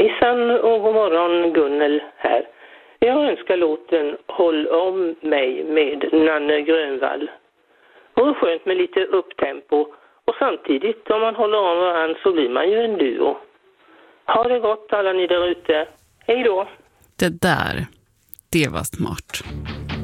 Hejsan och god morgon, Gunnel här. Jag önskar låten Håll om mig med Nanne Grönvall. Och skönt med lite upptempo. Och samtidigt, om man håller om varandra så blir man ju en duo. Ha det gott alla ni där ute. Hej då! Det var smart.